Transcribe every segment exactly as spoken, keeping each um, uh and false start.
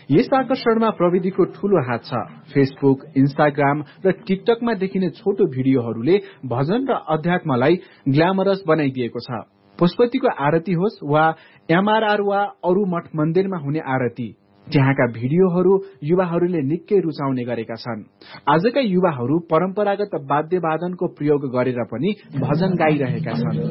यस आकर्षणमा प्रविधिको ठूलो हात छ। फेसबुक, इन्स्टाग्राम र टिकटकमा देखिने छोटो भिडियोहरूले भजन र अध्यात्मलाई ग्ल्यामरस बनाइदिएको छ। पशुपतिको आरती होस् वा एमआरआर वा अरू मठ मन्दिरमा हुने आरती, त्यहाँका भिडियोहरू युवाहरूले निकै रुचाउने गरेका छन्। आजका युवाहरू परम्परागत वाद्यवादनको प्रयोग गरेर पनि भजन गाइरहेका छन्।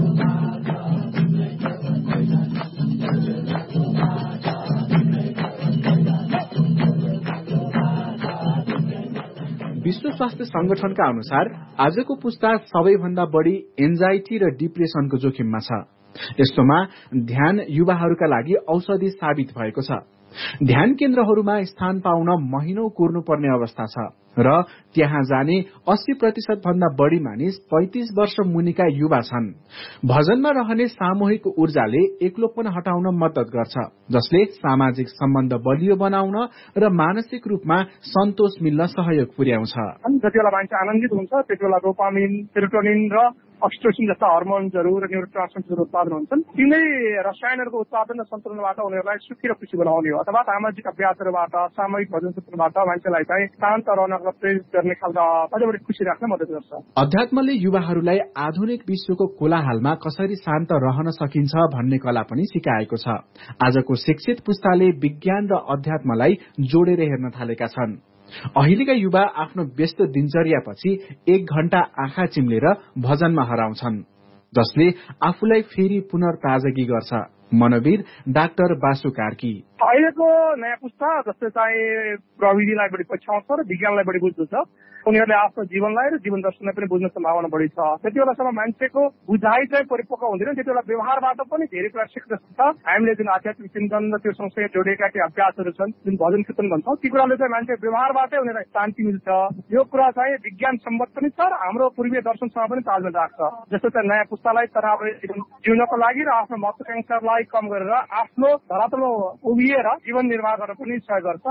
विश्व स्वास्थ्य संगठनका अनुसार आजको पुस्ता सबैभन्दा बढी एन्जाइटी र डिप्रेसनको जोखिममा छ। यस्तोमा ध्यान युवाहरूका लागि औषधि साबित भएको छ। ध्यान केन्द्रहरूमा स्थान पाउन महिनौ कुर्नुपर्ने अवस्था छ र त्यहाँ जाने अस्सी प्रतिशत भन्दा बढी मानिस पैंतीस वर्ष मुनिका युवा छन्। भजनमा रहने सामूहिक ऊर्जाले एक्लोपन हटाउन मद्दत गर्छ, जसले सामाजिक सम्बन्ध बलियो बनाउन र मानसिक रूपमा सन्तोष मिल्न सहयोग पुर्याउँछ। जति बेला मान्छे आनन्दित हुन्छ त्यति बेला डोपामिन, सेरोटोनिन र अक्सिटोसिन जस्ता हर्मोन्सहरू र न्युरोट्रान्समिटरहरू उत्पादन हुन्छन्। तिनै रसायनहरूको उत्पादन र सन्तुलनबाट उनीहरूलाई सुखी र खुसी बनाउने हो, अथवा सामाजिक अभ्यासहरूबाट, सामूहिक भजन सत्रबाट मान्छेलाई चाहिँ शान्त रहन र प्रेरित गर्ने खालका अझ बढी खुसी राख्न मद्दत गर्छ। अध्यात्मले युवाहरूलाई आधुनिक विश्वको कोलाहलमा कसरी शान्त रहन सकिन्छ भन्ने कला पनि सिकाएको छ। आजको शिक्षित पुस्ताले विज्ञान र अध्यात्मलाई जोडेर हेर्न थालेका छन्। अहिलेका युवा आफ्नो व्यस्त दिनचर्यापछि एक घण्टा आँखा चिम्लेर भजनमा हराउँछन्, जसले आफूलाई फेरि पुनर्ताजगी गर्छ। मनवीर डाक्टर बासु कार्की अहिलेको नयाँ पुस्ता जसले चाहिँ प्रविधिलाई बढी पछ्याउँछ र विज्ञानलाई बढी बुझ्दछ, उनीहरूले आफ्नो जीवनलाई र जीवन दर्शनलाई पनि बुझ्ने सम्भावना बढी छ। त्यति बेलासम्म मान्छेको बुझाइ चाहिँ परिपक्व हुँदैन, त्यति बेला व्यवहारबाट पनि धेरै कुरा सिक्न सक्छ। हामीले जुन आध्यात्मिक चिन्तन र त्यो सँगसँगै जोडिएका केही अभ्यासहरू छन्, जुन भजन कीर्तन भन्छौँ, ती कुराले चाहिँ मान्छे व्यवहारबाटै उनीहरूलाई शान्ति मिल्छ। यो कुरा चाहिँ विज्ञान सम्मत पनि छ र हाम्रो पूर्वीय दर्शनसँग पनि तालमेल राख्छ। जस्तो चाहिँ नयाँ पुस्तालाई तनाव जिउनको लागि र आफ्नो महत्वाकांक्षालाई कम गरेर आफ्नो धरातलमा उभिएर जीवन निर्वाह गर्न पनि सहयोग गर्छ।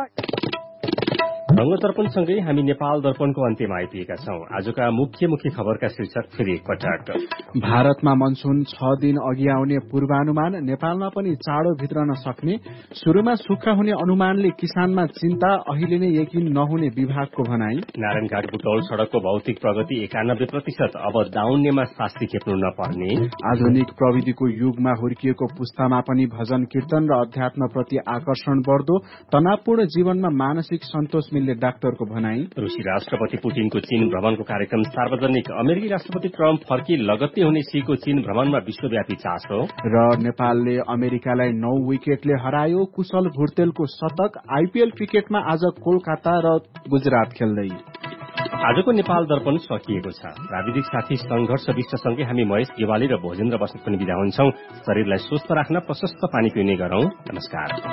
रंग दर्पणसँगै हामी नेपाल दर्पणको अन्त्यमा आइपुगेका छौं। आजका मुख्य मुख्य खबरका शीर्षक फेरि एकपटक। भारतमा मनसुन छ दिन अघि आउने पूर्वानुमान, नेपालमा पनि चाँडो भित्रन सक्ने। शुरूमा सुक्खा हुने अनुमानले किसानमा चिन्ता, अहिले नै यकिन नहुने विभागको भनाई। नारायणघाट बुटौल सड़कको भौतिक प्रगति एकानब्बे प्रतिशत, अब दाउन्नेमा शास्ति खेप्नु नपर्ने। आधुनिक प्रविधिको युगमा हुर्किएको पुस्तामा पनि भजन कीर्तन र अध्यात्म प्रति आकर्षण बढ्दो। तनावपूर्ण जीवनमा मानसिक सन्तोष मिल्ने डाक्टरको भनाई। रूसी राष्ट्रपति पुटिनको चीन भ्रमणको कार्यक्रम सार्वजनिक, अमेरिकी राष्ट्रपति ट्रम्प फर्की लगत्तै हुने सीको चीन भ्रमणमा विश्वव्यापी चासो। र नेपालले अमेरिकालाई नौ विकेटले हरायो, कुशल भुर्तेलको शतक। आइपीएल क्रिकेटमा आज कोलकाता र गुजरात खेल्दै। आजको नेपाल दर्पण सकिएको छ। प्राविधिक साथी संघर्ष विश्वसँगै हामी महेश गेवाली र भोजेन्द्र बस्नेत पनि बिदा हुन्छौं। शरीरलाई स्वस्थ राख्न प्रशस्त पानी पिउने गरौं। नमस्कार।